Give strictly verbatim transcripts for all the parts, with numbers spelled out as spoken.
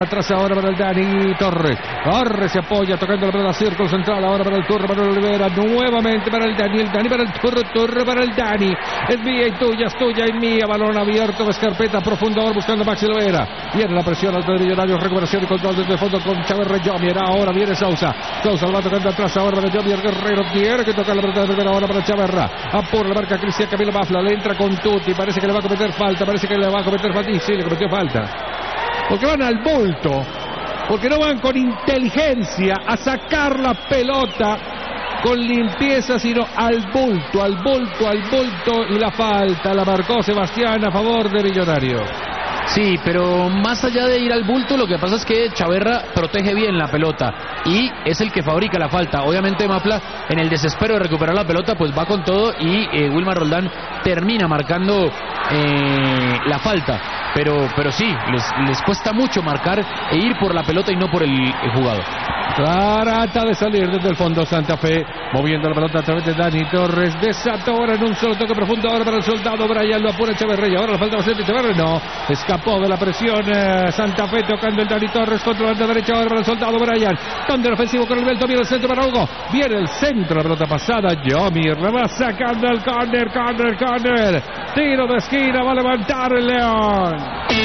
Atrás ahora para el Dani Torres. Torres se apoya tocando la pelota círculo central. Ahora para el Turro, para Olivera. Nuevamente para el Dani. El Dani para el Turro. Turro para el Dani. Es mía y tuya, es tuya y mía. Balón abierto de escarpeta profundo ahora buscando a Maxi Olivera. Viene la presión alto de Millonarios. Recuperación y control desde el fondo con Chaverra y Yomier. Ahora viene Sousa. Sousa lo va tocando atrás ahora para Yomier Guerrero. Tiene que tocar la pelota de primera ahora para Chaverra. Apura la marca Cristian Camilo Bafla. Le entra con Tutti. Parece que le va a cometer falta. Parece que le va a cometer falta. Y sí, le cometió falta. Porque van al bulto, porque no van con inteligencia a sacar la pelota con limpieza, sino al bulto, al bulto, al bulto, y la falta la marcó Sebastián a favor de Millonarios. Sí, pero más allá de ir al bulto, lo que pasa es que Chaverra protege bien la pelota y es el que fabrica la falta. Obviamente Mafla, en el desespero de recuperar la pelota, pues va con todo y eh, Wilmar Roldán termina marcando eh, la falta. Pero, pero sí, les, les cuesta mucho marcar e ir por la pelota y no por el, el jugador. Trata de salir desde el fondo Santa Fe, moviendo la pelota a través de Dani Torres. Desató ahora en un solo toque profundo ahora para el soldado Brian, lo apura Echeverri. Ahora la falta va a ser de Echeverri, no, escapó de la presión eh, Santa Fe tocando el Dani Torres contra la banda derecha ahora para el soldado Brian. Donde el ofensivo con el Belto, viene el centro para Hugo, viene el centro, la pelota pasada, Yomier la va sacando al córner, córner, córner. Tiro de esquina, va a levantar el León.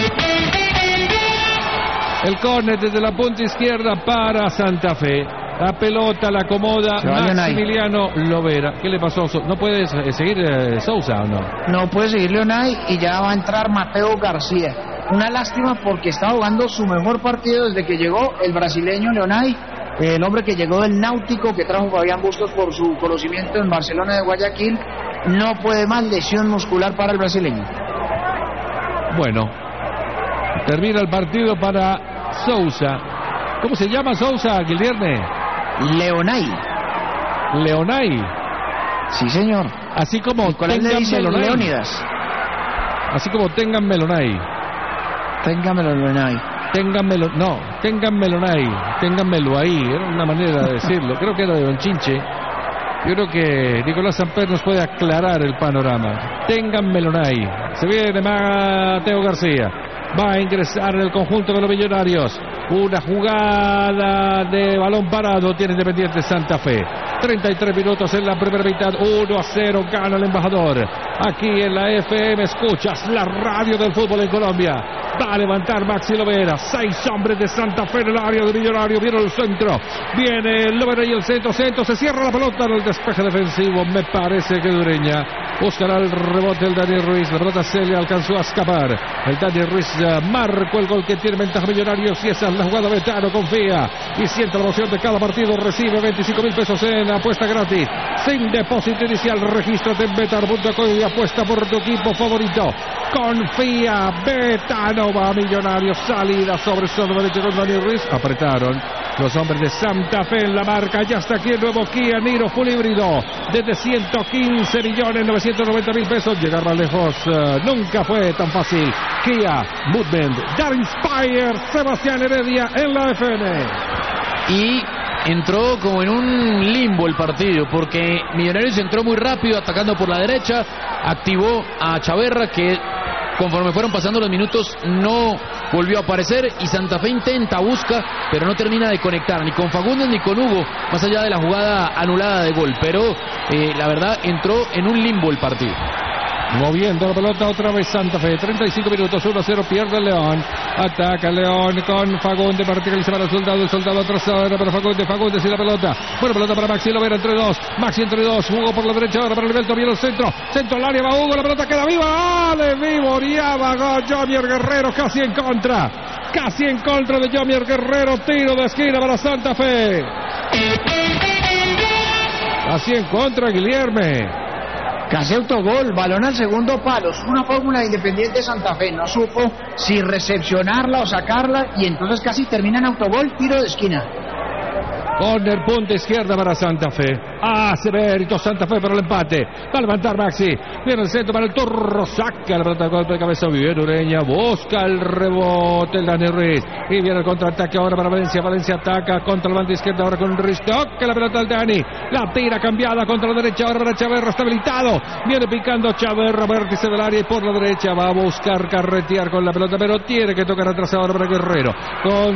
El córner desde la punta izquierda para Santa Fe. La pelota la acomoda Maximiliano Lovera. ¿Qué le pasó? ¿No puede seguir eh, Sousa o no? No puede seguir Leonay y ya va a entrar Mateo García. Una lástima porque está jugando su mejor partido desde que llegó el brasileño Leonay, el hombre que llegó del Náutico, que trajo Fabián Bustos por su conocimiento en Barcelona de Guayaquil. No puede más, lesión muscular para el brasileño. Bueno, termina el partido para Sousa. ¿Cómo se llama Sousa, Guilherme? Leonay. Leonay. Sí, señor. Así como Nicolás le dice Leónidas. Así como tengan Melonay. Téngamelo, Leonay. Ténganmelo, no, ténganmelo ahí, ténganmelo ahí, era una manera de decirlo. Creo que era de Don Chinche. Yo creo que Nicolás Samper nos puede aclarar el panorama. Ténganmelo ahí. Se viene Mateo García. Va a ingresar en el conjunto de los Millonarios. Una jugada de balón parado tiene Independiente Santa Fe. treinta y tres minutos en la primera mitad. uno a cero gana el Embajador. Aquí en la F M escuchas la radio del fútbol en Colombia. Va a levantar Maxi Lovera. Seis hombres de Santa Fe en el área de Millonario. Viene el centro. Viene Lovera y el centro. Centro. Se cierra la pelota en el despeje defensivo. Me parece que Dureña buscará el rebote el Daniel Ruiz. La pelota se le alcanzó a escapar. El Daniel Ruiz uh, marcó el gol que tiene ventaja Millonarios. Y esa es la jugada. Betano confía y siente la emoción de cada partido. Recibe veinticinco mil pesos en apuesta gratis. Sin depósito inicial. Regístrate en betano punto com y apuesta por tu equipo favorito. Confía. Betano va a Millonarios. Salida sobre su derecho con Daniel Ruiz. Apretaron los hombres de Santa Fe en la marca. Ya está aquí el nuevo Kia Niro Full Híbrido. Desde ciento quince millones novecientos noventa mil pesos. Llegar más lejos uh, nunca fue tan fácil. Kia Movement That Inspire. Sebastián Heredia en la F M. Y entró como en un limbo el partido, porque Millonarios entró muy rápido atacando por la derecha. Activó a Chaverra, que conforme fueron pasando los minutos no volvió a aparecer, y Santa Fe intenta, busca, pero no termina de conectar ni con Fagundes ni con Hugo, más allá de la jugada anulada de gol. Pero eh, la verdad entró en un limbo el partido. Moviendo la pelota otra vez Santa Fe. treinta y cinco minutos, uno a cero, pierde el León. Ataca León con Fagundes. Verticaliza para el soldado. El soldado atrasado para Fagundes. Fagundes y la pelota. Buena pelota para Maxi Lovera entre dos. Maxi entre dos. Hugo por la derecha. Ahora para el Belto. Viene el centro. Centro al área. Va Hugo. La pelota queda viva. ¡Ah! Le vivoreaba a Yomier Guerrero. Casi en contra. Casi en contra de Yomier Guerrero. Tiro de esquina para Santa Fe. Casi en contra, Guilherme. Casi autogol, balón al segundo palo. Es una fórmula de Independiente Santa Fe. No supo si recepcionarla o sacarla y entonces casi termina en autogol, tiro de esquina. Corner, punta izquierda para Santa Fe. Hace mérito Santa Fe para el empate. Va a levantar Maxi. Viene el centro para el Turro. Saca la pelota, golpe de cabeza. Vivier Ureña. Busca el rebote. El Dani Ruiz. Y viene el contraataque ahora para Valencia. Valencia ataca contra la banda izquierda ahora con Ruiz. Toca la pelota al Dani. La tira cambiada contra la derecha. Ahora para Chaverra. Está habilitado. Viene picando Chaverra. Vértice del área y por la derecha va a buscar carretear con la pelota. Pero tiene que tocar atrás ahora para Guerrero. Con